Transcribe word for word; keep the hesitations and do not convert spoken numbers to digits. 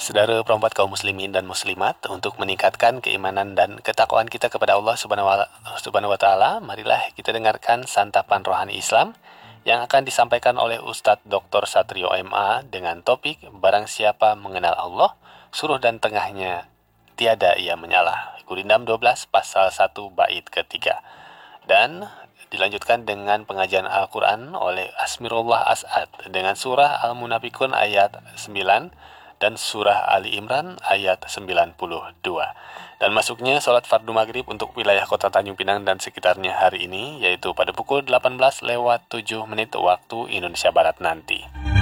Saudara perempuan kaum muslimin dan muslimat, untuk meningkatkan keimanan dan ketakwaan kita kepada Allah Subhanahu wa taala, marilah kita dengarkan santapan rohani Islam yang akan disampaikan oleh Ustadz doktor Satrio M A dengan topik Barang siapa mengenal Allah, suruh dan tengahnya tiada ia menyala. Gurindam dua belas pasal satu bait ketiga. Dan dilanjutkan dengan pengajian Al-Quran oleh Asmirullah As'ad dengan surah Al-Munafikun ayat sembilan dan surah Ali Imran ayat sembilan puluh dua. Dan masuknya sholat fardu maghrib untuk wilayah kota Tanjung Pinang dan sekitarnya hari ini, yaitu pada pukul delapan belas lewat tujuh menit waktu Indonesia Barat nanti.